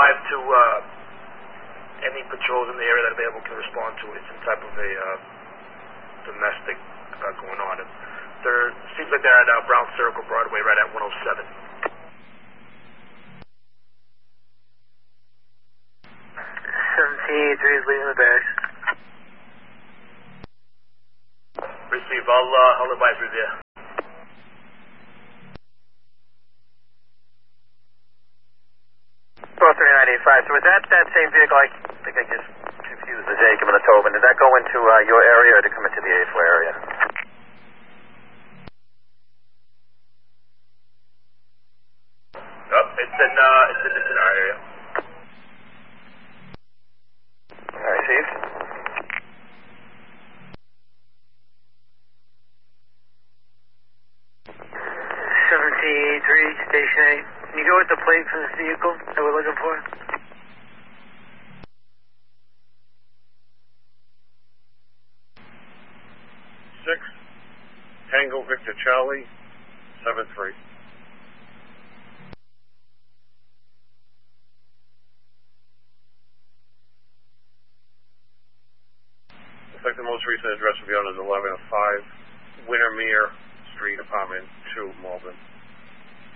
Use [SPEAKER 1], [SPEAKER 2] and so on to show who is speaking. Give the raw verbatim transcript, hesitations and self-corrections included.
[SPEAKER 1] five to uh, any patrols in the area that are able to respond to it. Some type of a uh, domestic uh, going on. There seems like they're at uh, Brown Circle, Broadway, right at one oh seven.
[SPEAKER 2] seventeen eighty-three is leaving the barracks.
[SPEAKER 1] Receive. I'll, uh, I'll advise you there.
[SPEAKER 2] four three nine eight five. So is that that same vehicle? I think I just confused the Jacob and the Tobin. Did that go into uh, your area or did it come into the A four area?
[SPEAKER 1] Oh, it's in, uh, it's in, it's in our area.
[SPEAKER 2] All right, Steve. seventeen eighty-three, Station eight. Can you go with the plate for this vehicle that we're looking for?
[SPEAKER 3] Six, Tango Victor Charlie, seven three. Looks like the most recent address will be on is eleven oh five Wintermere Street, apartment two, Malden.